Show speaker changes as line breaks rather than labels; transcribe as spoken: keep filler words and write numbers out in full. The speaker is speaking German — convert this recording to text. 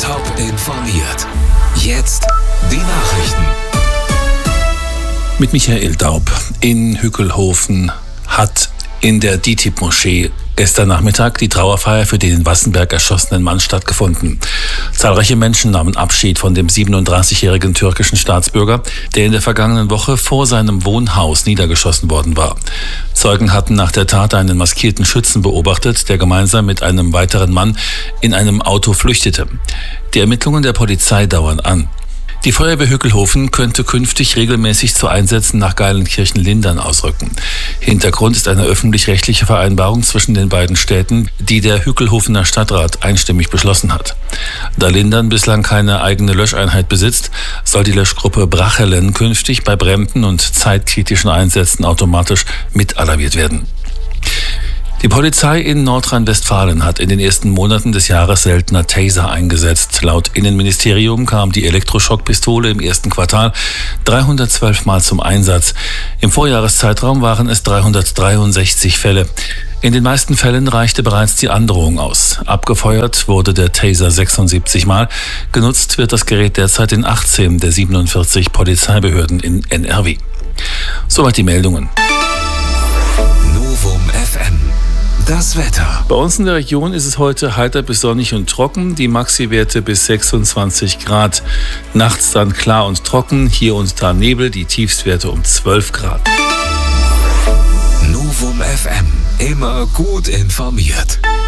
Top informiert. Jetzt die Nachrichten.
Mit Michael Daub. In Hückelhoven hat in der D I T I B-Moschee gestern Nachmittag die Trauerfeier für den in Wassenberg erschossenen Mann stattgefunden. Zahlreiche Menschen nahmen Abschied von dem siebenunddreißigjährigen türkischen Staatsbürger, der in der vergangenen Woche vor seinem Wohnhaus niedergeschossen worden war. Zeugen hatten nach der Tat einen maskierten Schützen beobachtet, der gemeinsam mit einem weiteren Mann in einem Auto flüchtete. Die Ermittlungen der Polizei dauern an. Die Feuerwehr Hückelhoven könnte künftig regelmäßig zu Einsätzen nach Geilenkirchen-Lindern ausrücken. Hintergrund ist eine öffentlich-rechtliche Vereinbarung zwischen den beiden Städten, die der Hückelhofener Stadtrat einstimmig beschlossen hat. Da Lindern bislang keine eigene Löscheinheit besitzt, soll die Löschgruppe Brachelen künftig bei Bränden und zeitkritischen Einsätzen automatisch mitalarmiert werden. Die Polizei in Nordrhein-Westfalen hat in den ersten Monaten des Jahres seltener Taser eingesetzt. Laut Innenministerium kam die Elektroschockpistole im ersten Quartal dreihundertzwölf Mal zum Einsatz. Im Vorjahreszeitraum waren es dreihundertdreiundsechzig Fälle. In den meisten Fällen reichte bereits die Androhung aus. Abgefeuert wurde der Taser sechsundsiebzig Mal. Genutzt wird das Gerät derzeit in achtzehn der siebenundvierzig Polizeibehörden in N R W. Soweit die Meldungen.
Novum F M. Das Wetter.
Bei uns in der Region ist es heute heiter bis sonnig und trocken. Die Maxi-Werte bis sechsundzwanzig Grad. Nachts dann klar und trocken. Hier und da Nebel. Die Tiefstwerte um zwölf Grad.
Novum F M. Immer gut informiert.